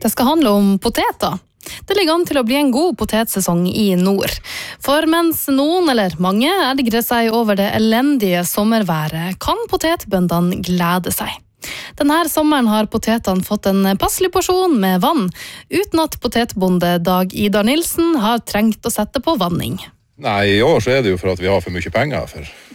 Det skal handle om poteter. Det ligger an til å bli en god potetsesong i nord. For mens noen eller mange ergrer seg over det elendige sommerværet, kan potetbøndene glede seg. Denne sommeren har potetene fått en passelig porsjon med vann, uten at potetbonde Dag Idar Nilsen har trengt å sette på vanning. Nei, i år så er det jo for at vi har for mye penger.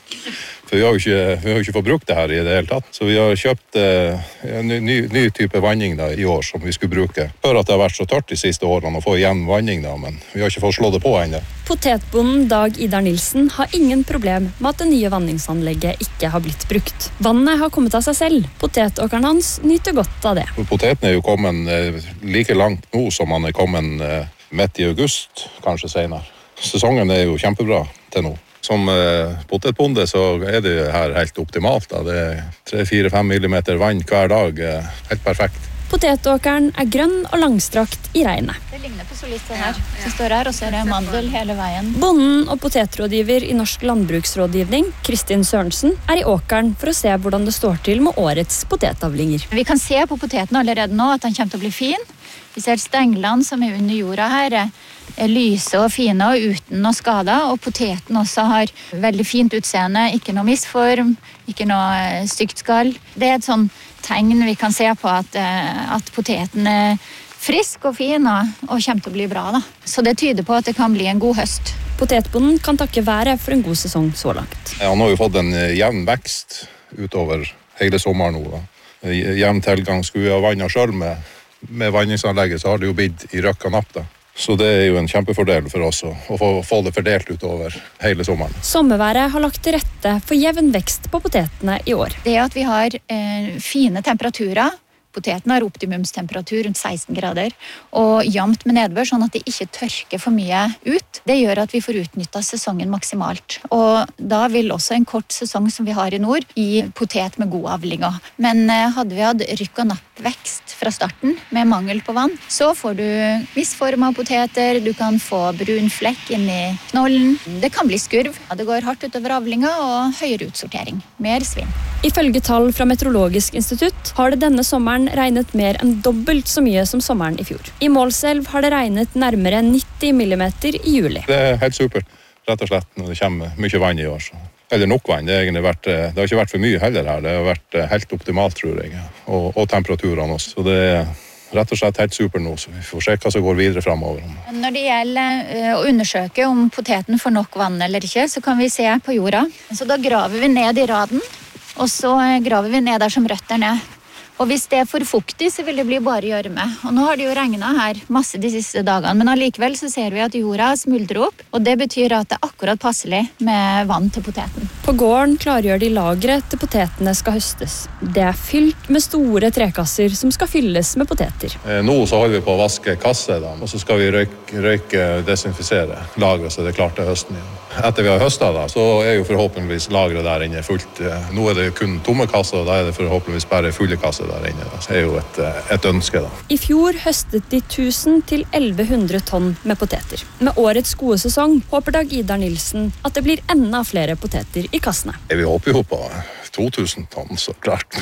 For vi har jo ikke fått brukt det her i det hele tatt. Så vi har kjøpt en ny type vanning da, i år som vi skulle bruke. Før at det har vært så tørt de siste årene å få igjen vanning da, men vi har ikke fått slå det på ennå. Potetbonden Dag Idar Nilsen har ingen problem med at det nye vanningsanlegget ikke har blitt brukt. Vannet har kommet av seg selv. Potetåkeren hans nyter godt av det. Poteten er jo kommet like langt nå som han er kommet midt i august, kanskje senere. Sesongen er jo kjempebra til nå. Som potetbonde så er det her helt optimalt. Da. Det er 3-4-5 millimeter vann hver dag. Helt perfekt. Potetåkeren er grønn og langstrakt i regnet. Det ligner på soliste her. Det står her, og så er det mandel hele veien. Bonden og potetrådgiver i Norsk Landbruksrådgivning, Kristin Sørensen, er i åkeren for å se hvordan det står til med årets potetavlinger. Vi kan se på poteten allerede nå at den kommer til å bli fin. Vi ser stenglene som er under jorda her, er lyse og fine og uten noe skader, og poteten også har veldig fint utseende, ikke noe misform, ikke noe stygt skall. Det er et sånn tegn vi kan se på at poteten er frisk og fin og kommer til å bli bra. Da. Så det tyder på at det kan bli en god høst. Potetbonden kan takke været for en god sesong så langt. Han har jo fått en jevn vekst utover hele sommeren nå. Da. Jevn tilgang skulle vi ha vannet selv med vanningsanlegget, så har det jo blitt i røkk og napp da. Så det er jo en kjempefordel for oss å få det fordelt utover hele sommeren. Sommerværet har lagt til rette for jevn vekst på potetene i år. Det at vi har fine temperaturer, poteten har optimumstemperatur rundt 16 grader, og jevnt med nedbør, sånn at det ikke tørker for mye ut. Det gjør at vi får utnyttet sesongen maksimalt. Og da vil også en kort sesong som vi har i nord, gi potet med god avling. Men hadde vi hatt rykk og nappvekst fra starten med mangel på vann, så får du misforma poteter, du kan få brun flekk inn i knollen. Det kan bli skurv. Det går hardt utover avlinga og høyere utsortering. Mer svinn. Ifølge tall fra Meteorologisk institutt har det denne sommeren regnet mer enn dobbelt så mye som sommeren i fjor. I Målselv har det regnet nærmere 90 millimeter i juli. Det er helt supert, rett og slett, når det kommer mye vann i år. Så. Eller nok vann, det har ikke vært for mye heller her. Det har vært helt optimalt, tror jeg, og temperaturene også. Så det er rett og slett helt super nå, så vi får se hva som går videre fremover. Når det gjelder å undersøke om poteten får nok vann eller ikke, så kan vi se på jorda. Så da graver vi ned i raden, og så graver vi ned der som røtter ned. Og hvis det er for fuktig, så vil det bli bare gjørme. Og nå har det jo regnet her masse de siste dagene, men allikevel så ser vi at jorda smuldrer opp, og det betyr at det er akkurat passelig med vann til poteten. På gården klargjør de lagret til potetene skal høstes. Det er fylt med store trekasser som skal fylles med poteter. Nå så holder vi på å vaske kasser, da, og så skal vi røyke desinfisere lagret så det er klart til høsten. Etter vi har høstet da, så er jo forhåpentligvis lagret der inne fullt. Nå er det kun tomme kasser, og da er det forhåpentligvis bare fulle kasser der inne. Det er jo et ønske da. I fjor høstet de 1000 til 1100 tonn med poteter. Med årets gode sesong håper Dag Idar Nilsen at det blir enda flere poteter i kassene. Vi håper jo på 2000 tonn, så klart.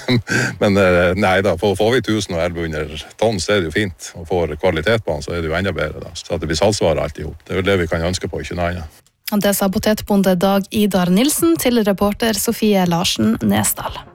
Men nei da, får vi 1000 og 1100 tonn, så er det jo fint. Og får kvalitet på den, så er det jo enda bedre da. Så at det blir salgsvarer alt i hop. Det er vel det vi kan ønske på, ikke noe annet. Det sa potetbonde Dag Idar Nilsen til reporter Sofie Larsen Nesdal.